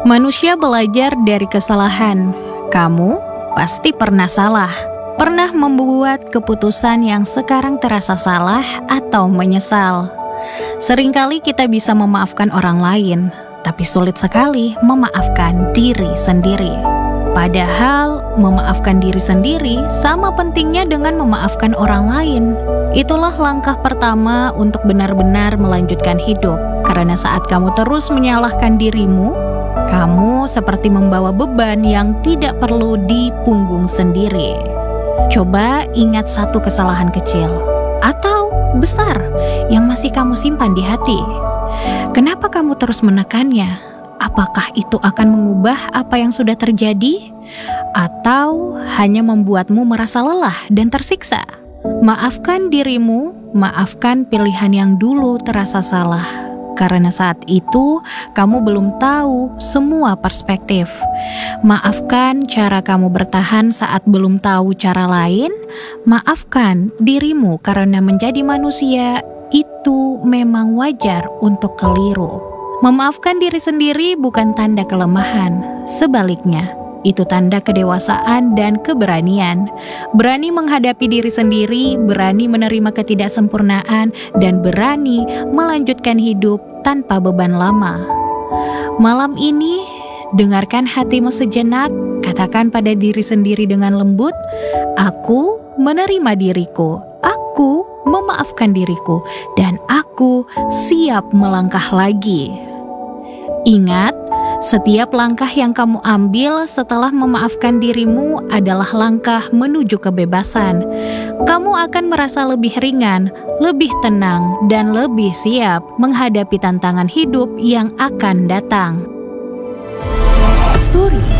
Manusia belajar dari kesalahan. Kamu pasti pernah salah, pernah membuat keputusan yang sekarang terasa salah atau menyesal. Seringkali kita bisa memaafkan orang lain, tapi sulit sekali memaafkan diri sendiri. Padahal memaafkan diri sendiri sama pentingnya dengan memaafkan orang lain. Itulah langkah pertama untuk benar-benar melanjutkan hidup. Karena saat kamu terus menyalahkan dirimu, kamu seperti membawa beban yang tidak perlu di punggung sendiri. Coba ingat satu kesalahan kecil atau besar yang masih kamu simpan di hati. Kenapa kamu terus menekannya? Apakah itu akan mengubah apa yang sudah terjadi? Atau hanya membuatmu merasa lelah dan tersiksa? Maafkan dirimu, maafkan pilihan yang dulu terasa salah. Karena saat itu kamu belum tahu semua perspektif. Maafkan cara kamu bertahan saat belum tahu cara lain. Maafkan dirimu karena menjadi manusia itu memang wajar untuk keliru. Memaafkan diri sendiri bukan tanda kelemahan. Sebaliknya, itu tanda kedewasaan dan keberanian. Berani menghadapi diri sendiri, berani menerima ketidaksempurnaan, dan berani melanjutkan hidup tanpa beban lama. Malam ini, dengarkan hatimu sejenak, katakan pada diri sendiri dengan lembut, aku menerima diriku, aku memaafkan diriku, dan aku siap melangkah lagi. Ingat, setiap langkah yang kamu ambil setelah memaafkan dirimu adalah langkah menuju kebebasan. Kamu akan merasa lebih ringan, lebih tenang, dan lebih siap menghadapi tantangan hidup yang akan datang. Story